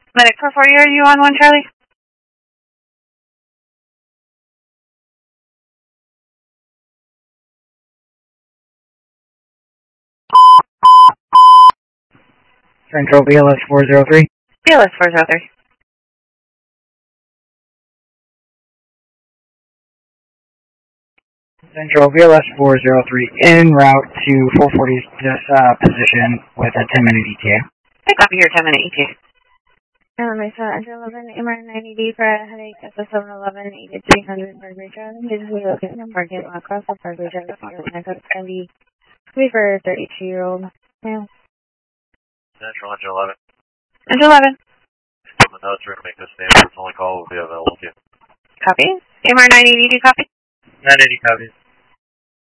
Medic 440, are you on 1 Charlie? Central BLS 403. BLS 403. Central BLS 403 en route to 440's position with a 10-minute ETA. I copy your 10-minute ETA. Mesa 11, MR90D for a headache at the 711, 8300 Parkway Drive. This is located in parking lot across the Parkway Drive. Next can be for 32-year-old male. Central Engine 11. Engine 11. From the notes, we're going to make this stand. This only call will be available to you. Copy. MR90D, copy? 980 copies.